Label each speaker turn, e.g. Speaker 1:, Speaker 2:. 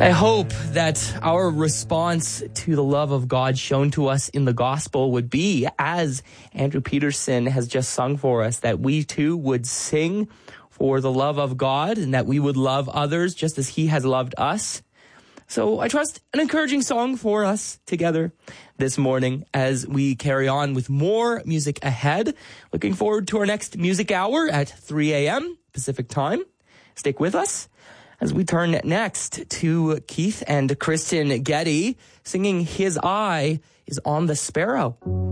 Speaker 1: I hope that our response to the love of God shown to us in the gospel would be, as Andrew Peterson has just sung for us, that we too would sing for the love of God and that we would love others just as he has loved us. So I trust an encouraging song for us together this morning as we carry on with more music ahead. Looking forward to our next music hour at 3 a.m. Pacific time. Stick with us as we turn next to Keith and Kristen Getty singing His Eye is on the Sparrow.